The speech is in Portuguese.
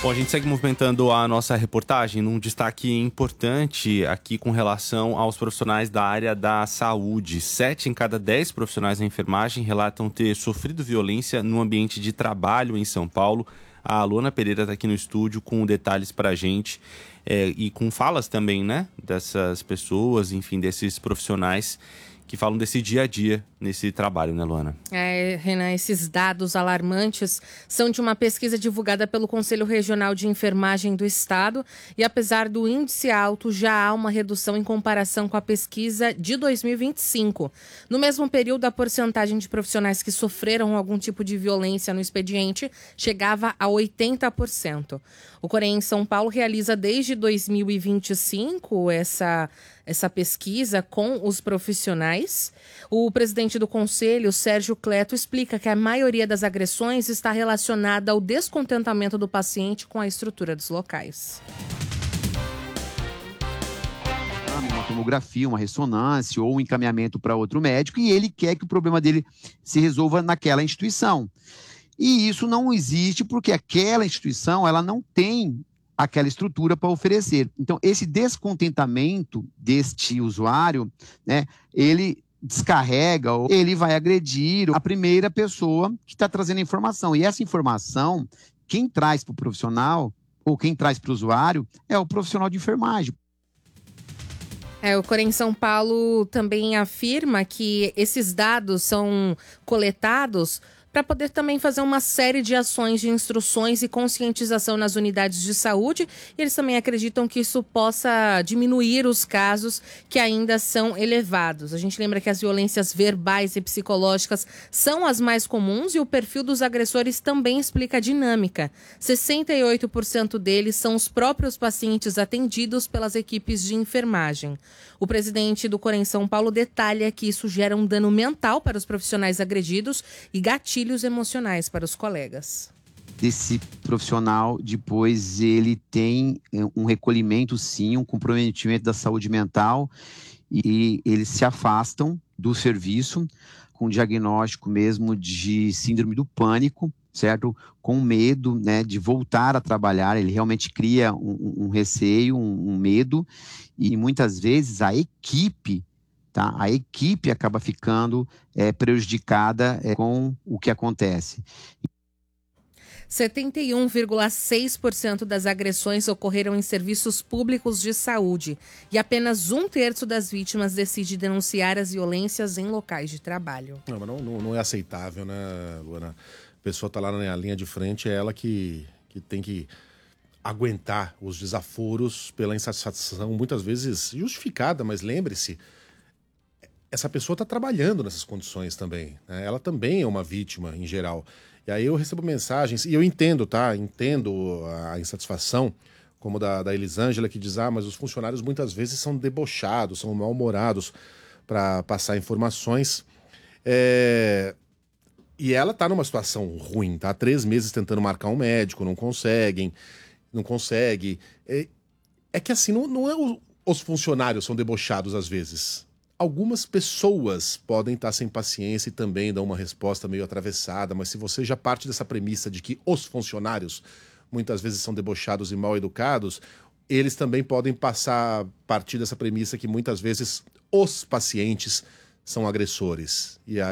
Bom, a gente segue movimentando a nossa reportagem num destaque importante aqui com relação aos profissionais da área da saúde. 7 em cada 10 profissionais da enfermagem relatam ter sofrido violência no ambiente de trabalho em São Paulo. A Luana Pereira está aqui no estúdio com detalhes para a gente e com falas também, né, dessas pessoas, enfim, desses profissionais que falam desse dia a dia nesse trabalho, né, Luana? Renan, esses dados alarmantes são de uma pesquisa divulgada pelo Conselho Regional de Enfermagem do Estado e, apesar do índice alto, já há uma redução em comparação com a pesquisa de 2025. No mesmo período, a porcentagem de profissionais que sofreram algum tipo de violência no expediente chegava a 80%. O Corém em São Paulo realiza desde 2025 essa pesquisa com os profissionais. O presidente do Conselho, Sérgio Cleto, explica que a maioria das agressões está relacionada ao descontentamento do paciente com a estrutura dos locais. Uma tomografia, uma ressonância ou um encaminhamento para outro médico e ele quer que o problema dele se resolva naquela instituição. E isso não existe porque aquela instituição ela não tem aquela estrutura para oferecer. Então, esse descontentamento deste usuário, né, ele descarrega, ou ele vai agredir a primeira pessoa que está trazendo a informação. E essa informação, quem traz para o profissional, ou quem traz para o usuário, é o profissional de enfermagem. O Corém São Paulo também afirma que esses dados são coletados para poder também fazer uma série de ações de instruções e conscientização nas unidades de saúde. E eles também acreditam que isso possa diminuir os casos que ainda são elevados. A gente lembra que as violências verbais e psicológicas são as mais comuns e o perfil dos agressores também explica a dinâmica. 68% deles são os próprios pacientes atendidos pelas equipes de enfermagem. O presidente do Corém São Paulo detalha que isso gera um dano mental para os profissionais agredidos e gatilhos emocionais para os colegas. Esse profissional, depois, ele tem um recolhimento, sim, um comprometimento da saúde mental e eles se afastam do serviço com diagnóstico mesmo de síndrome do pânico, certo? Com medo, né, de voltar a trabalhar, ele realmente cria um receio, um medo e muitas vezes a equipe acaba ficando prejudicada com o que acontece. 71,6% das agressões ocorreram em serviços públicos de saúde e apenas 1/3 das vítimas decide denunciar as violências em locais de trabalho. Não, mas não é aceitável, né, Luana? A pessoa está lá na linha de frente, é ela que tem que aguentar os desaforos pela insatisfação, muitas vezes justificada, mas lembre-se, essa pessoa está trabalhando nessas condições também, né? Ela também é uma vítima em geral. E aí eu recebo mensagens, e eu entendo, tá? Entendo a insatisfação, como da Elisângela, que diz, mas os funcionários muitas vezes são debochados, são mal-humorados para passar informações. E ela está numa situação ruim, tá? 3 meses tentando marcar um médico, não consegue. É que assim, não é os funcionários são debochados às vezes. Algumas pessoas podem estar sem paciência e também dão uma resposta meio atravessada, mas se você já parte dessa premissa de que os funcionários muitas vezes são debochados e mal educados, eles também podem partir dessa premissa que muitas vezes os pacientes são agressores.